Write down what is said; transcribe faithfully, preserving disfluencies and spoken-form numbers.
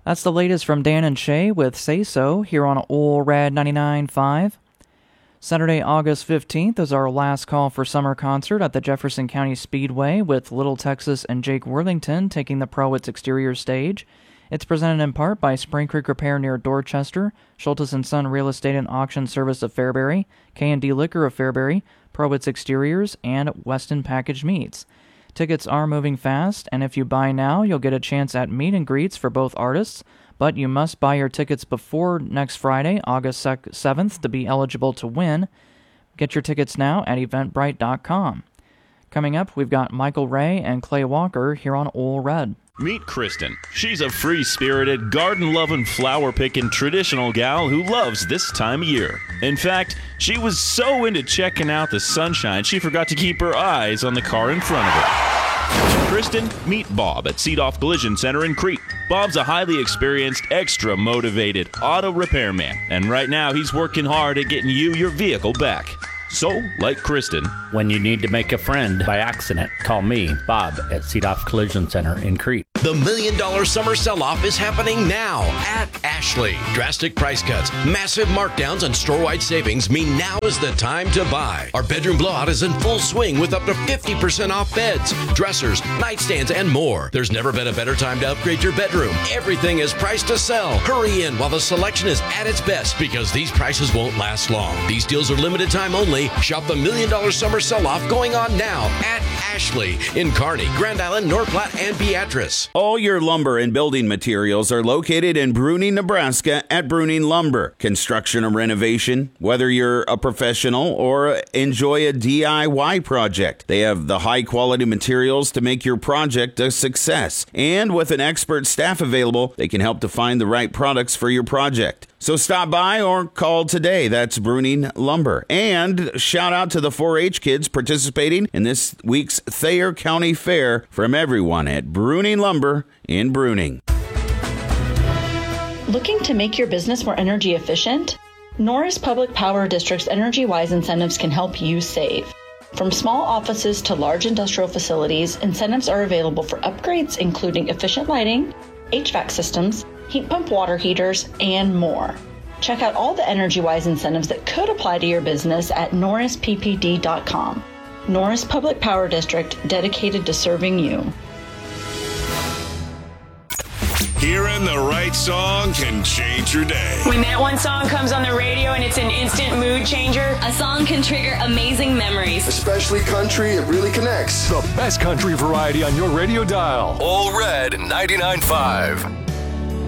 That's the latest from Dan and Shay with Say So here on Ole Red ninety-nine point five. Saturday, August fifteenth is our last call for summer concert at the Jefferson County Speedway with Little Texas and Jake Worthington taking the Prowitz exterior stage. It's presented in part by Spring Creek Repair near Dorchester, Schultes and Son Real Estate and Auction Service of Fairbury, K and D Liquor of Fairbury, Prowitz Exteriors, and Weston Packaged Meats. Tickets are moving fast, and if you buy now, you'll get a chance at meet and greets for both artists, but you must buy your tickets before next Friday, August seventh, to be eligible to win. Get your tickets now at eventbrite dot com. Coming up, we've got Michael Ray and Clay Walker here on Ole Red. Meet Kristen. She's a free-spirited, garden-loving, flower-picking, traditional gal who loves this time of year. In fact, she was so into checking out the sunshine, she forgot to keep her eyes on the car in front of her. Kristen, meet Bob at Seedoff Collision Center in Crete. Bob's a highly experienced, extra-motivated auto repairman, and right now he's working hard at getting you your vehicle back. So, like Kristen, when you need to make a friend by accident, call me, Bob, at Seedoff Collision Center in Crete. The Million Dollar Summer Sell-Off is happening now at Ashley. Drastic price cuts, massive markdowns, and store-wide savings mean now is the time to buy. Our bedroom blowout is in full swing with up to fifty percent off beds, dressers, nightstands, and more. There's never been a better time to upgrade your bedroom. Everything is priced to sell. Hurry in while the selection is at its best because these prices won't last long. These deals are limited time only. Shop the Million Dollar Summer Sell-Off going on now at Ashley in Kearney, Grand Island, North Platte, and Beatrice. All your lumber and building materials are located in Bruning, Nebraska at Bruning Lumber. Construction or renovation, whether you're a professional or enjoy a D I Y project, they have the high-quality materials to make your project a success. And with an expert staff available, they can help to find the right products for your project. So stop by or call today. That's Bruning Lumber. And shout out to the four H kids participating in this week's Thayer County Fair from everyone at Bruning Lumber in Bruning. Looking to make your business more energy efficient? Norris Public Power District's EnergyWise incentives can help you save. From small offices to large industrial facilities, incentives are available for upgrades including efficient lighting, H V A C systems, heat pump water heaters, and more. Check out all the EnergyWise incentives that could apply to your business at norris p p d dot com. Norris Public Power District, dedicated to serving you. Hearing the right song can change your day. When that one song comes on the radio and it's an instant mood changer, a song can trigger amazing memories. Especially country, it really connects. The best country variety on your radio dial. Ole Red ninety-nine point five.